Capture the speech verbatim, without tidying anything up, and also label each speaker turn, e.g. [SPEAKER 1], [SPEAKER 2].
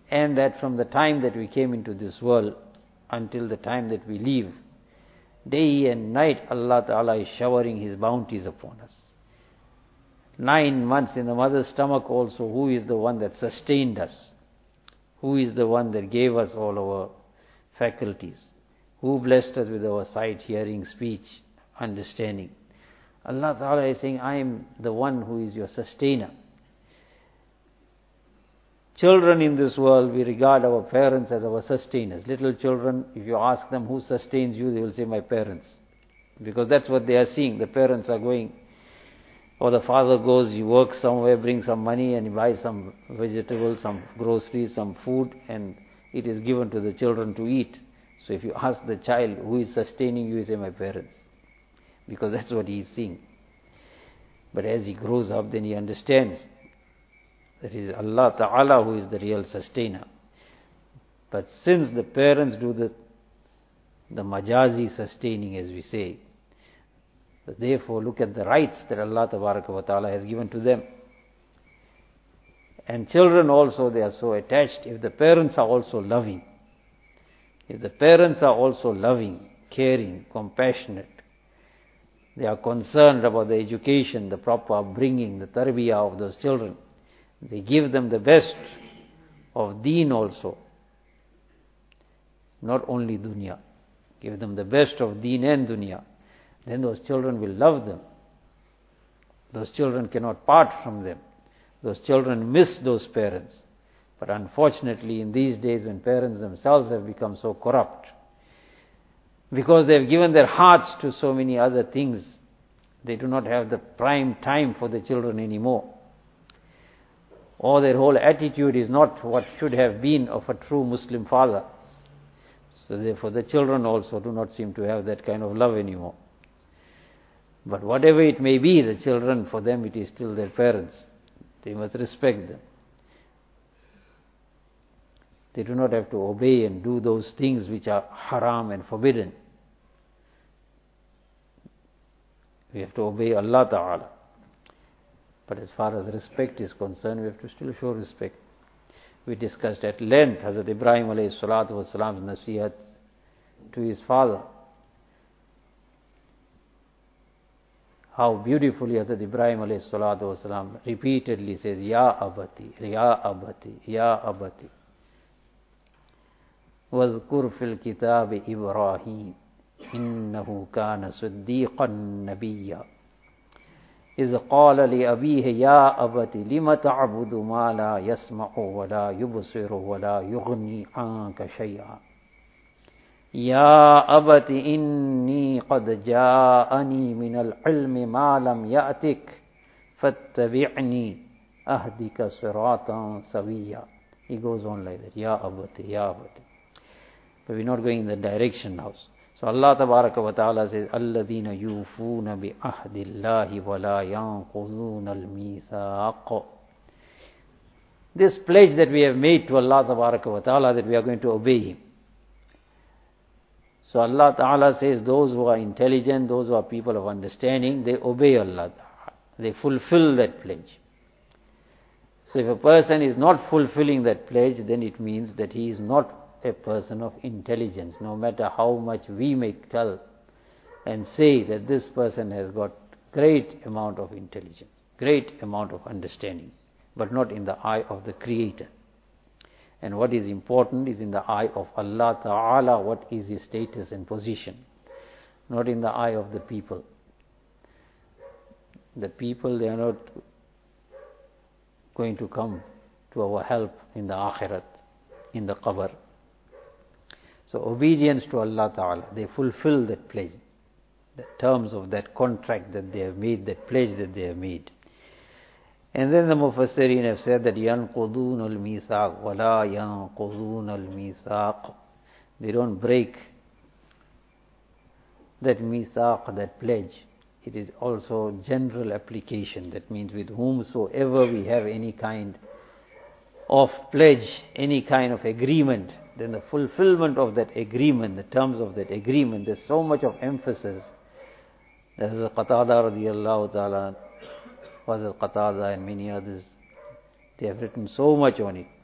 [SPEAKER 1] and that from the time that we came into this world until the time that we leave, day and night Allah Ta'ala is showering His bounties upon us. Nine months in the mother's stomach also, who is the one that sustained us? Who is the one that gave us all our faculties? Who blessed us with our sight, hearing, speech, understanding? Allah Ta'ala is saying, I am the one who is your sustainer. Children in this world, we regard our parents as our sustainers. Little children, if you ask them who sustains you, they will say, my parents. Because that's what they are seeing. The parents are going, or the father goes, he works somewhere, brings some money and he buys some vegetables, some groceries, some food, and it is given to the children to eat. So if you ask the child, who is sustaining you, he say, my parents. Because that's what he is seeing. But as he grows up, then he understands that it is Allah Ta'ala who is the real sustainer. But since the parents do the, the majazi sustaining, as we say, so therefore look at the rights that Allah Ta'ala has given to them. And children also, they are so attached. If the parents are also loving, if the parents are also loving, caring, compassionate, they are concerned about the education, the proper upbringing, the tarbiyah of those children, they give them the best of deen also, not only dunya, give them the best of deen and dunya, then those children will love them. Those children cannot part from them. Those children miss those parents. But unfortunately, in these days when parents themselves have become so corrupt, because they have given their hearts to so many other things, they do not have the prime time for the children anymore. Or their whole attitude is not what should have been of a true Muslim father. So therefore the children also do not seem to have that kind of love anymore. But whatever it may be, the children, for them it is still their parents. They must respect them. They do not have to obey and do those things which are haram and forbidden. We have to obey Allah Ta'ala. But as far as respect is concerned, we have to still show respect. We discussed at length Hazrat Ibrahim alayhi salatu wasalam's nasihat to his father. How beautifully Hazrat Ibrahim alayhi salatu wasalam repeatedly says, Ya abati, Ya abati, Ya abati. وَاذْكُرْ فِي الْكِتَابِ إِبْرَاهِيمَ إِنَّهُ كَانَ صِدِّيقًا نَبِيًّا إِذْ قَالَ لِأَبِيهِ يَا أَبَتِ لِمَ تَعْبُدُ مَا لَا يَسْمَعُ وَلَا يُبْصِرُ وَلَا يُغْنِي عَنكَ شَيْئًا يَا أَبَتِ إِنِّي قَدْ جَاءَنِي مِنَ الْعِلْمِ مَا لَمْ يَأْتِكَ فَاتَّبِعْنِي أَهْدِكَ صِرَاطًا سَوِيًّا. He goes on like that, Ya Abati, Ya Abati. But we're not going in that direction now. So Allah Tabaraka wa Ta'ala says, Alladhina yufuna bi ahdillahi wa la yanquduna al-mithaq. This pledge that we have made to Allah Tabaraka wa Ta'ala, that we are going to obey Him. So Allah Ta'ala says, those who are intelligent, those who are people of understanding, they obey Allah Ta'ala. They fulfill that pledge. So if a person is not fulfilling that pledge, then it means that he is not a person of intelligence, no matter how much we may tell and say that this person has got great amount of intelligence, great amount of understanding, but not in the eye of the Creator. And what is important is in the eye of Allah Ta'ala, what is his status and position, not in the eye of the people. The people, they are not going to come to our help in the Akhirat, in the Qabr. So obedience to Allah Ta'ala, they fulfill that pledge, the terms of that contract that they have made, that pledge that they have made. And then the Mufassirin have said that يَنْقُضُونَ الْمِيثَاقَ وَلَا يَنْقُضُونَ الْمِيثَاقَ. They don't break that mithaq, that pledge. It is also general application. That means with whomsoever we have any kind of pledge, any kind of agreement, then the fulfillment of that agreement, the terms of that agreement, there's so much of emphasis. There is a Qatada radiyallahu ta'ala, was a Qatada and many others. They have written so much on it.